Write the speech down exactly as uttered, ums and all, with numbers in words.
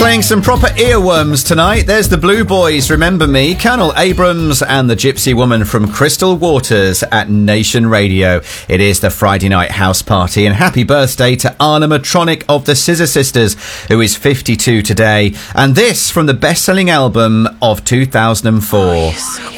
playing some proper earworms tonight. There's the Blue Boys, Remember Me, Colonel Abrams and the Gypsy Woman from Crystal Waters at Nation Radio. It is the Friday night house party, and happy birthday to Anna Matronic of the Scissor Sisters, who is fifty-two today. And this from the best-selling album of two thousand four. Oh,